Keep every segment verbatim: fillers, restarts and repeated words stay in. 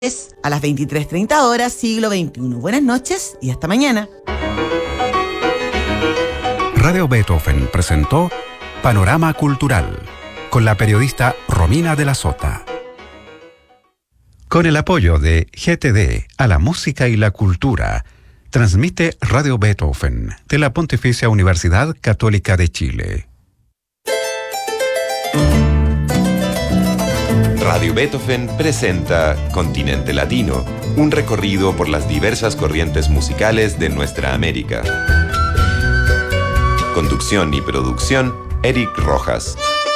A las veintitrés treinta horas, siglo veintiuno. Buenas noches y hasta mañana. Radio Beethoven presentó Panorama Cultural con la periodista Romina de la Sota. Con el apoyo de G T D a la música y la cultura, transmite Radio Beethoven de la Pontificia Universidad Católica de Chile. Radio Beethoven presenta Continente Latino, un recorrido por las diversas corrientes musicales de nuestra América. Conducción y producción, Eric Rojas.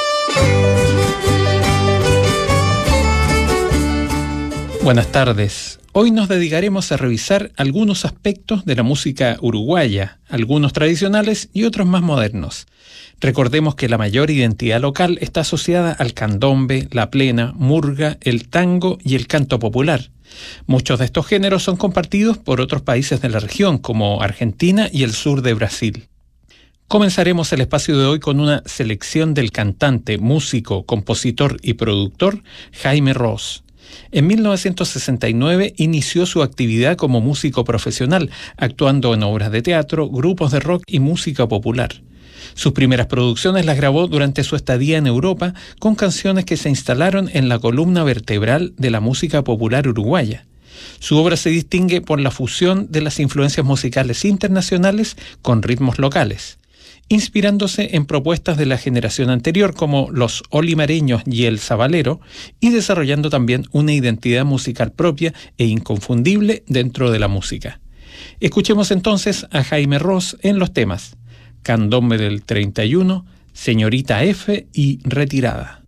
Buenas tardes. Hoy nos dedicaremos a revisar algunos aspectos de la música uruguaya, algunos tradicionales y otros más modernos. Recordemos que la mayor identidad local está asociada al candombe, la plena, murga, el tango y el canto popular. Muchos de estos géneros son compartidos por otros países de la región, como Argentina y el sur de Brasil. Comenzaremos el espacio de hoy con una selección del cantante, músico, compositor y productor Jaime Ross. En mil novecientos sesenta y nueve inició su actividad como músico profesional, actuando en obras de teatro, grupos de rock y música popular. Sus primeras producciones las grabó durante su estadía en Europa con canciones que se instalaron en la columna vertebral de la música popular uruguaya. Su obra se distingue por la fusión de las influencias musicales internacionales con ritmos locales, inspirándose en propuestas de la generación anterior como los olimareños y el sabalero, y desarrollando también una identidad musical propia e inconfundible dentro de la música. Escuchemos entonces a Jaime Ross en los temas Candombe del treinta y uno, Señorita F y Retirada.